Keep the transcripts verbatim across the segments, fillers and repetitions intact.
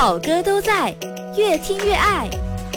好歌都在，越听越爱。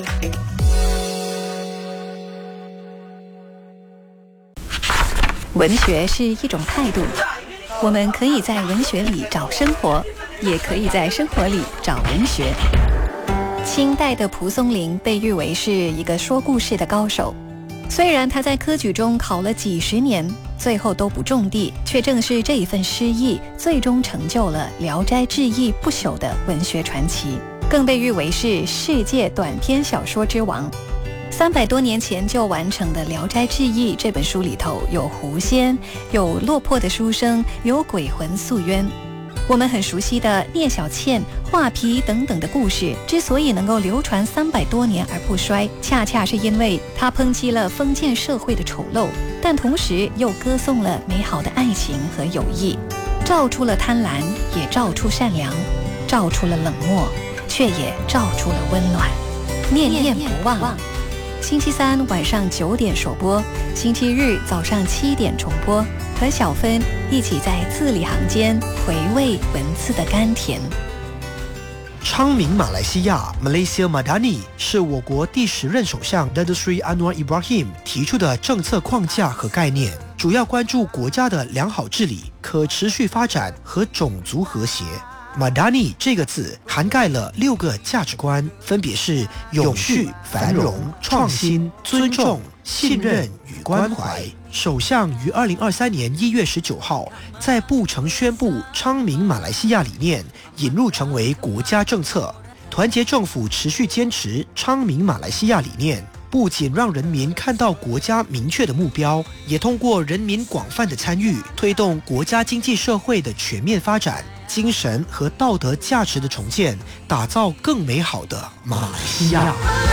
文学是一种态度，我们可以在文学里找生活，也可以在生活里找文学。清代的蒲松龄被誉为是一个说故事的高手，虽然他在科举中考了几十年，最后都不中第，却正是这一份诗意，最终成就了《聊斋志异》不朽的文学传奇，更被誉为是世界短篇小说之王。三百多年前就完成的《聊斋志异》这本书里头，有狐仙，有落魄的书生，有鬼魂诉冤。我们很熟悉的聂小倩、画皮等等的故事，之所以能够流传三百多年而不衰，恰恰是因为它抨击了封建社会的丑陋，但同时又歌颂了美好的爱情和友谊，照出了贪婪，也照出善良，照出了冷漠，却也照出了温暖。念念不忘。星期三晚上九点首播，星期日早上七点重播，和小芬一起在字里行间回味文字的甘甜。 昌明马来西亚 Malaysia Madani 是我国第十任首相 Datuk Seri Anwar Ibrahim 提出的政策框架和概念，主要关注国家的良好治理、可持续发展和种族和谐。Madani 这个字涵盖了六个价值观，分别是永续、繁荣、创新、尊重、信任与关怀。首相于二零二三年一月十九号在布城宣布昌明马来西亚理念引入成为国家政策。团结政府持续坚持昌明马来西亚理念，不仅让人民看到国家明确的目标，也通过人民广泛的参与，推动国家经济社会的全面发展，精神和道德价值的重建，打造更美好的马来西亚。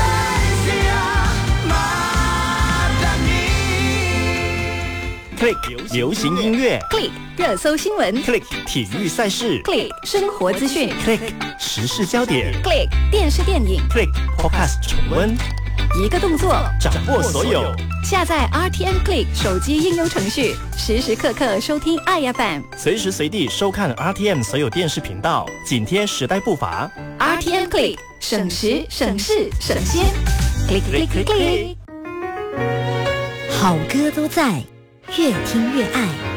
Click 流行音乐 Click 热搜新闻 ，Click 体育赛事 Click 生活资讯 ，Click 时事焦点 Click 电视电影 ，Click Podcast 重温， 一个动作掌握所有。 下载 R T M Click 手机应用程序，时时刻刻收听爱 F M， 随时随地收看 R T M 所有电视频道，紧贴时代步伐。 R T M Click 省时省事省心 ，Click Click Click Click， 好歌都在，越听越爱。